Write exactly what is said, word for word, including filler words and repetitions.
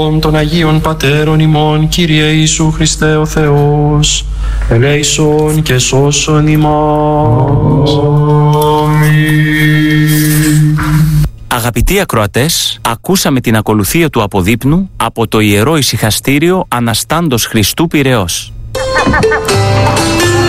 των Αγίων Πατέρων ημών, Κύριε Ιησού Χριστέ ο Θεός, ελέησον και σώσον ημάς. Αγαπητοί ακροατές, ακούσαμε την ακολουθία του αποδείπνου από το Ιερό Ησυχαστήριο Αναστάντος Χριστού Πειραιώς.